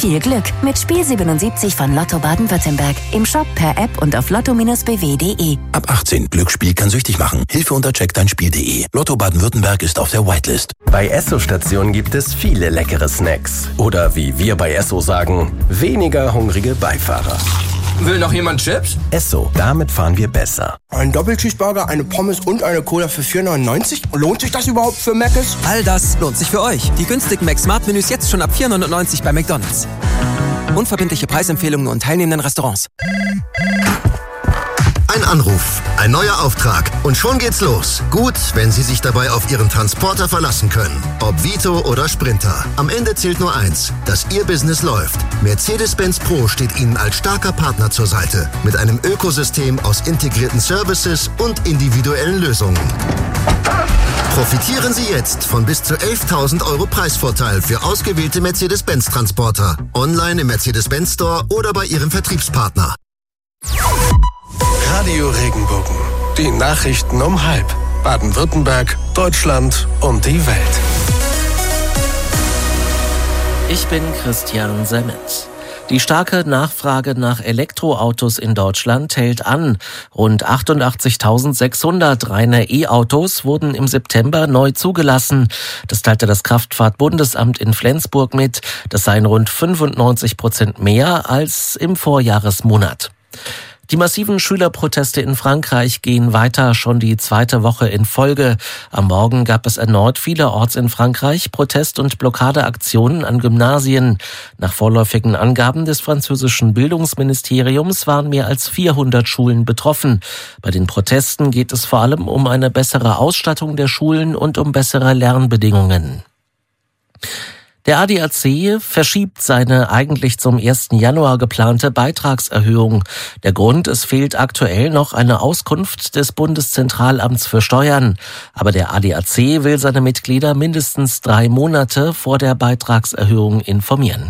Viel Glück mit Spiel 77 von Lotto Baden-Württemberg. Im Shop, per App und auf lotto-bw.de. Ab 18. Glücksspiel kann süchtig machen. Hilfe unter checkdeinspiel.de. Lotto Baden-Württemberg ist auf der Whitelist. Bei Esso-Stationen gibt es viele leckere Snacks. Oder wie wir bei Esso sagen, weniger hungrige Beifahrer. Will noch jemand Chips? Esso, damit fahren wir besser. Ein Doppelcheeseburger, eine Pommes und eine Cola für 4,99? Lohnt sich das überhaupt für Mc's? All das lohnt sich für euch. Die günstigen Mac-Smart-Menüs jetzt schon ab 4,99 bei McDonald's. Unverbindliche Preisempfehlungen und teilnehmenden Restaurants. Ein Anruf, ein neuer Auftrag und schon geht's los. Gut, wenn Sie sich dabei auf Ihren Transporter verlassen können. Ob Vito oder Sprinter. Am Ende zählt nur eins, dass Ihr Business läuft. Mercedes-Benz Pro steht Ihnen als starker Partner zur Seite. Mit einem Ökosystem aus integrierten Services und individuellen Lösungen. Profitieren Sie jetzt von bis zu 11.000 € Preisvorteil für ausgewählte Mercedes-Benz-Transporter. Online im Mercedes-Benz Store oder bei Ihrem Vertriebspartner. Radio Regenbogen. Die Nachrichten um 12:30. Baden-Württemberg, Deutschland und die Welt. Ich bin Christian Semmet. Die starke Nachfrage nach Elektroautos in Deutschland hält an. Rund 88.600 reine E-Autos wurden im September neu zugelassen. Das teilte das Kraftfahrtbundesamt in Flensburg mit. Das seien rund 95% mehr als im Vorjahresmonat. Die massiven Schülerproteste in Frankreich gehen weiter, schon die zweite Woche in Folge. Am Morgen gab es erneut vielerorts in Frankreich Protest- und Blockadeaktionen an Gymnasien. Nach vorläufigen Angaben des französischen Bildungsministeriums waren mehr als 400 Schulen betroffen. Bei den Protesten geht es vor allem um eine bessere Ausstattung der Schulen und um bessere Lernbedingungen. Der ADAC verschiebt seine eigentlich zum 1. Januar geplante Beitragserhöhung. Der Grund, es fehlt aktuell noch eine Auskunft des Bundeszentralamts für Steuern. Aber der ADAC will seine Mitglieder mindestens 3 Monate vor der Beitragserhöhung informieren.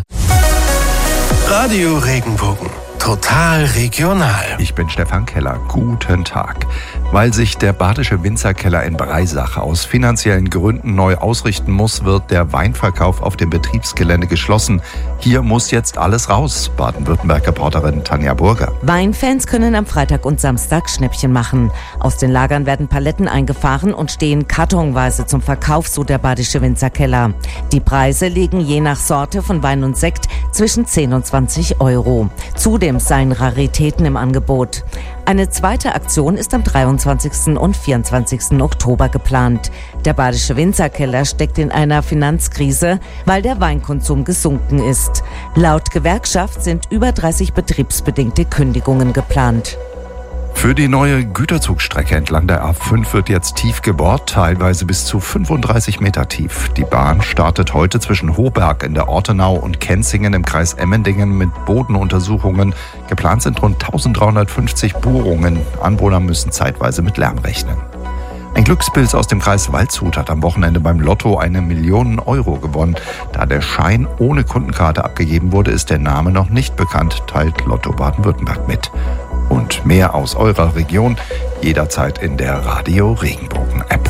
Radio Regenbogen. Total regional. Ich bin Stefan Keller. Guten Tag. Weil sich der Badische Winzerkeller in Breisach aus finanziellen Gründen neu ausrichten muss, wird der Weinverkauf auf dem Betriebsgelände geschlossen. Hier muss jetzt alles raus. Baden-Württemberg-Reporterin Tanja Burger. Weinfans können am Freitag und Samstag Schnäppchen machen. Aus den Lagern werden Paletten eingefahren und stehen kartonweise zum Verkauf, so der Badische Winzerkeller. Die Preise liegen je nach Sorte von Wein und Sekt zwischen 10 und 20 €. Zudem seien Raritäten im Angebot. Eine zweite Aktion ist am 23. und 24. Oktober geplant. Der Badische Winzerkeller steckt in einer Finanzkrise, weil der Weinkonsum gesunken ist. Laut Gewerkschaft sind über 30 betriebsbedingte Kündigungen geplant. Für die neue Güterzugstrecke entlang der A5 wird jetzt tief gebohrt, teilweise bis zu 35 Meter tief. Die Bahn startet heute zwischen Hohberg in der Ortenau und Kenzingen im Kreis Emmendingen mit Bodenuntersuchungen. Geplant sind rund 1350 Bohrungen. Anwohner müssen zeitweise mit Lärm rechnen. Ein Glückspilz aus dem Kreis Waldshut hat am Wochenende beim Lotto 1 Million € gewonnen. Da der Schein ohne Kundenkarte abgegeben wurde, ist der Name noch nicht bekannt, teilt Lotto Baden-Württemberg mit. Und mehr aus eurer Region jederzeit in der Radio Regenbogen App.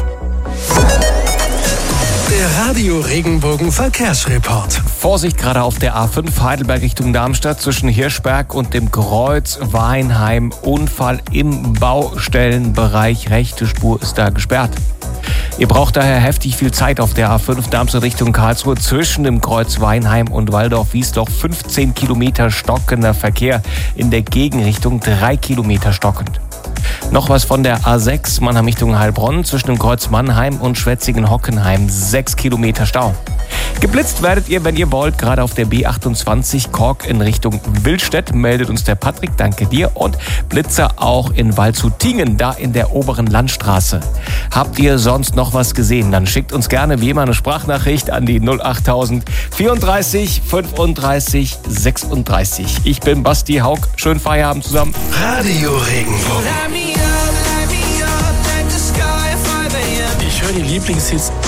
Der Radio Regenbogen Verkehrsreport. Vorsicht gerade auf der A5 Heidelberg Richtung Darmstadt zwischen Hirschberg und dem Kreuz Weinheim. Unfall im Baustellenbereich. Rechte Spur ist da gesperrt. Ihr braucht daher heftig viel Zeit auf der A5 Darmstadt Richtung Karlsruhe zwischen dem Kreuz Weinheim und Waldorf-Wiesloch. 15 Kilometer stockender Verkehr, in der Gegenrichtung 3 Kilometer stockend. Noch was von der A6 Mannheim Richtung Heilbronn zwischen dem Kreuz Mannheim und Schwetzingen-Hockenheim. 6 Kilometer Stau. Geblitzt werdet ihr, wenn ihr wollt, gerade auf der B28 Kork in Richtung Willstedt, meldet uns der Patrick, danke dir. Und Blitzer auch in Waldshut-Tingen, da in der oberen Landstraße. Habt ihr sonst noch was gesehen? Dann schickt uns gerne wie immer eine Sprachnachricht an die 08000 34 35 36. Ich bin Basti Haug, schönen Feierabend zusammen. Radio Regenbogen. Ich höre die Lieblingshits